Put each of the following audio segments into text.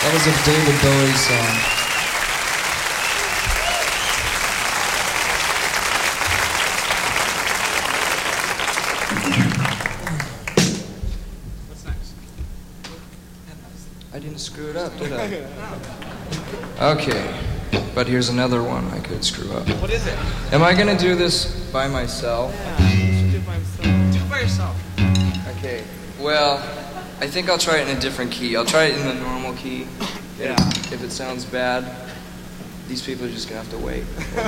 That was a David Bowie song. What's next? I didn't screw it up, did I? Okay, but here's another one I could screw up. What is it? Am I gonna do this by myself? Yeah, you should do it by yourself. Do it by yourself. Okay, well, I think I'll try it in a different key. I'll try it in the normal key. Yeah. If it sounds bad, these people are just gonna have to wait.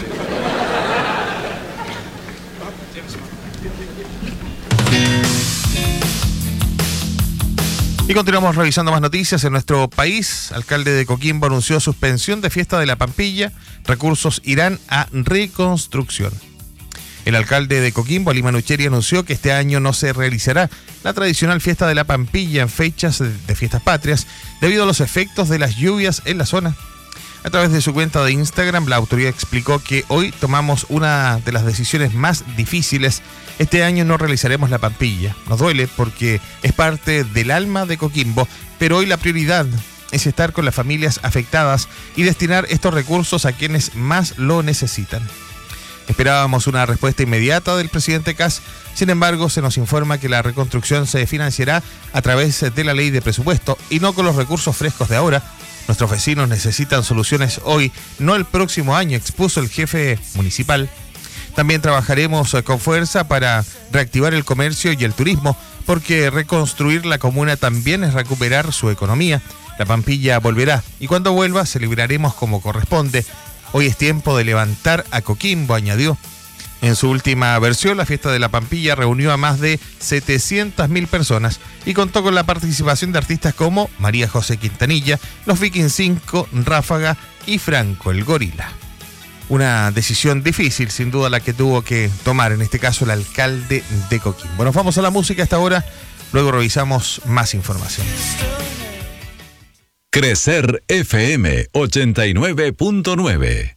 Y continuamos revisando más noticias en nuestro país. Alcalde de Coquimbo anunció suspensión de fiesta de la Pampilla. Recursos irán a reconstrucción. El alcalde de Coquimbo, Ali Manucheri, anunció que este año no se realizará la tradicional fiesta de la Pampilla en fechas de fiestas patrias debido a los efectos de las lluvias en la zona. A través de su cuenta de Instagram, la autoridad explicó que hoy tomamos una de las decisiones más difíciles. Este año no realizaremos la Pampilla. Nos duele porque es parte del alma de Coquimbo, pero hoy la prioridad es estar con las familias afectadas y destinar estos recursos a quienes más lo necesitan. Esperábamos una respuesta inmediata del presidente Kast, sin embargo se nos informa que la reconstrucción se financiará a través de la ley de presupuesto y no con los recursos frescos de ahora. Nuestros vecinos necesitan soluciones hoy, no el próximo año, expuso el jefe municipal. También trabajaremos con fuerza para reactivar el comercio y el turismo, porque reconstruir la comuna también es recuperar su economía. La Pampilla volverá y cuando vuelva celebraremos como corresponde. Hoy es tiempo de levantar a Coquimbo, añadió. En su última versión, la fiesta de la Pampilla reunió a más de 700.000 personas y contó con la participación de artistas como María José Quintanilla, Los Vikings 5, Ráfaga y Franco el Gorila. Una decisión difícil, sin duda, la que tuvo que tomar, en este caso, el alcalde de Coquimbo. Nos vamos a la música a esta hora, luego revisamos más información. Crecer FM 89.9